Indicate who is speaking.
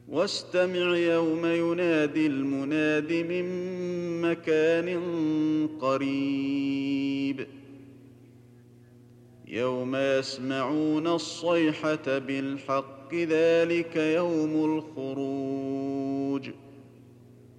Speaker 1: واستمع يوم ينادي المناد من مكان قريب يوم يسمعون الصيحة بالحق ذلك يوم الخروج